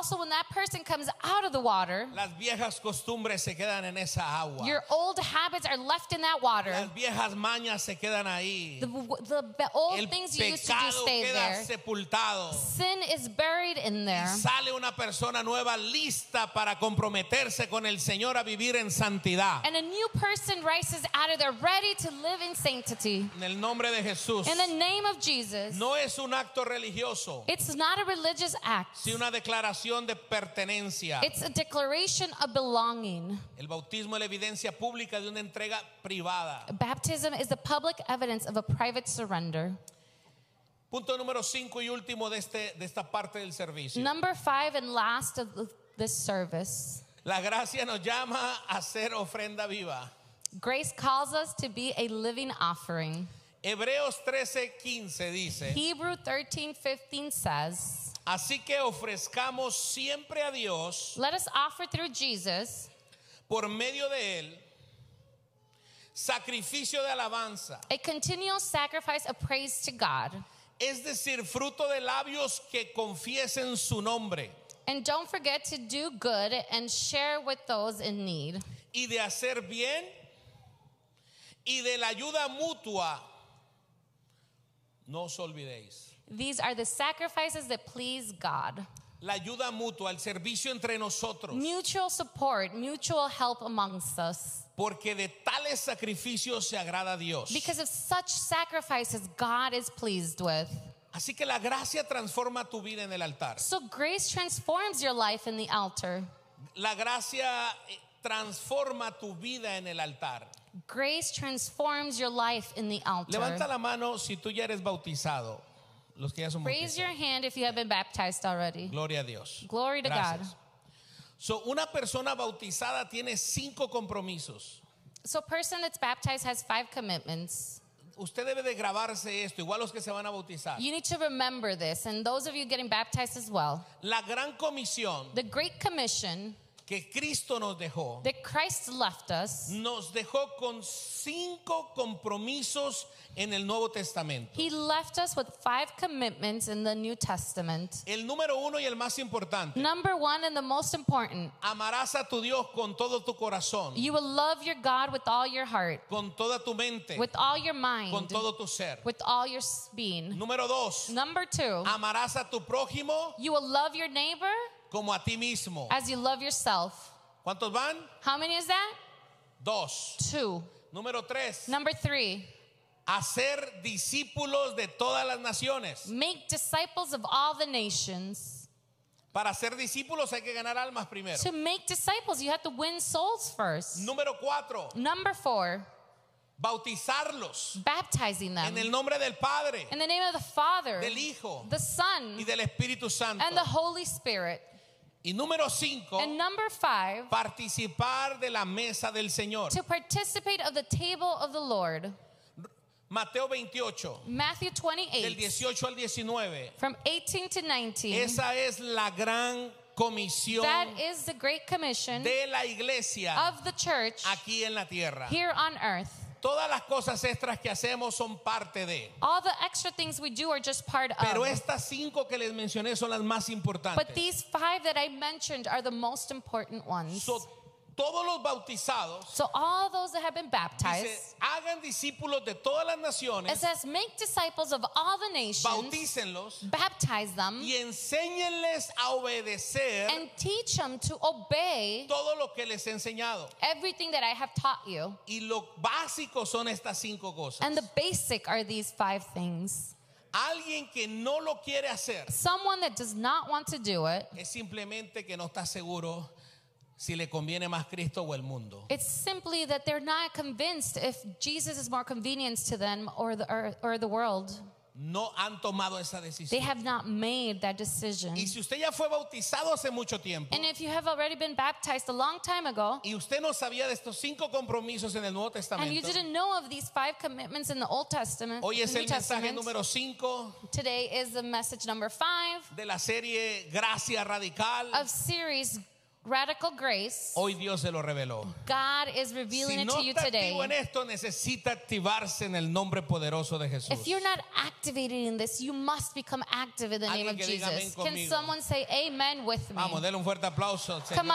also when that person comes out of the water, las viejas costumbres se quedan en esa agua. your old habits are left in that water. Las viejas mañas se quedan ahí. The old El things you used to do pecado stay queda there. sepultado. Sin is buried in there. Sale una persona nueva lista para comprometerse con el Señor a vivir en santidad. And a new person rises out of there ready to live in sanctity. En el nombre de Jesús. In the name of Jesus. No es un acto religioso, It's not a religious act. sino una declaración de pertenencia. It's a declaration of belonging. El bautismo es la evidencia pública de una entrega privada. Baptism is the public evidence of a private surrender. Punto número 5 y último de esta parte del servicio. Number 5 and last of this service. La gracia nos llama a ser ofrenda viva. Grace calls us to be a living offering. Hebreos 13:15 dice: Hebrew 13:15 says, así que ofrezcamos siempre a Dios let us offer through Jesus por medio de él sacrificio de alabanza, a continual sacrifice of praise to God. es decir, fruto de labios que confiesen su nombre, And don't forget to do good and share with those in need. y de hacer bien y de la ayuda mutua. No os olvidéis. These are the sacrifices that please God. La ayuda mutua, el servicio entre nosotros. Mutual support, mutual help amongst us. Porque de tales sacrificios se agrada a Dios. Because of such sacrifices, God is pleased with. Así que la gracia transforma tu vida en el altar. So grace transforms your life in the altar. La gracia transforma tu vida en el altar. Grace transforms your life in the Levanta altar. la mano si tú ya eres bautizado. Los que ya son Raise your bautizados. hand if you have been baptized already. Gloria a Dios. Glory to God. Gracias. So, una persona bautizada tiene 5 compromisos. So a person that's baptized has 5 commitments. Usted debe de grabarse esto, igual los que se van a bautizar. You need to remember this, and those of you getting baptized as well. La gran comisión The Great Commission que Cristo nos dejó, that Christ left us, nos dejó con 5 compromisos en el Nuevo Testamento. He left us with 5 commitments in the New Testament. El número 1 y el más importante: Number 1 and the most important, amarás a tu Dios con todo tu corazón, you will love your God with all your heart, con toda tu mente, with all your con mind, todo tu ser. with all your being. Número 2, Number 2, amarás a tu prójimo you will love your neighbor como a ti mismo. as you love yourself. ¿Cuántos van? How many is that? 2. 2. Número 3, Number 3, hacer discípulos de todas las naciones. make disciples of all the nations. Para ser discípulos hay que ganar almas primero. To make disciples, you have to win souls first. Número 4, Number 4, bautizarlos baptizing them en el nombre del Padre, in the name of the Father, del Hijo the Son, y del Espíritu Santo. and the Holy Spirit. Y número 5, And number 5, participar de la mesa del Señor. to participate of the table of the Lord. Mateo 28, Matthew del 28, 18 al 19. from 18 to 19. Esa es la gran comisión That is the Great Commission de la iglesia of the church aquí en la tierra. here on earth. Todas las cosas extras que hacemos son parte de. All the extra things we do are just part Pero of. estas 5 que les mencioné son las más importantes. But these 5 that I mentioned are the most important ones. So, todos los bautizados, So all those that have been baptized, dice, hagan discípulos de todas las it naciones, says, make disciples of all the nations, bautícenlos baptize them, y enséñenles a obedecer and teach them to obey todo lo que les he enseñado. everything that I have taught you. Y lo básico son estas 5 cosas. And the basic are these 5 things. Alguien que no lo quiere hacer Someone that does not want to do it, es simplemente que no está seguro si le conviene más Cristo o el mundo. it's simply that they're not convinced if Jesus is more convenient to them or the earth or the world. No han tomado esa They decisión. have not made that decision. Y si usted ya fue bautizado hace mucho tiempo And if you have already been baptized a long time ago, y usted no sabía de estos 5 compromisos en el Nuevo and you Testamento, didn't know of these 5 commitments in the Old Testament, hoy es New el mensaje Testament, número 5 today is the message number 5 de la serie Gracia Radical. of series radical grace, hoy Dios se lo reveló. God is revealing Si it no to you está today. activo en esto, necesita activarse en el nombre poderoso de Jesús. If you're not activated in this, you must become active in the name Alguien of que diga amén Jesus. Can conmigo. someone say amen with me? Vamos, denle un fuerte aplauso al Señor. Come